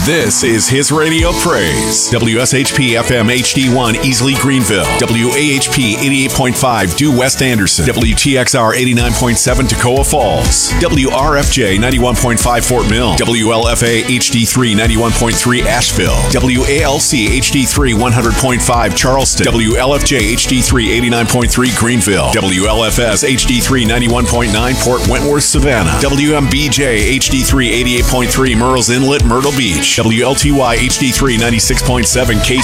This is his radio praise. WSHP FM HD1 Easley Greenville. WAHP 88.5 Due West Anderson. WTXR 89.7 Toccoa Falls. WRFJ 91.5 Fort Mill. WLFA HD3 91.3 Asheville. WALC HD3 100.5 Charleston. WLFJ HD3 89.3 Greenville. WLFS HD3 91.9 Port Wentworth Savannah. WMBJ HD3 88.3 Murrells Inlet Myrtle Beach. WLTY HD3 96.7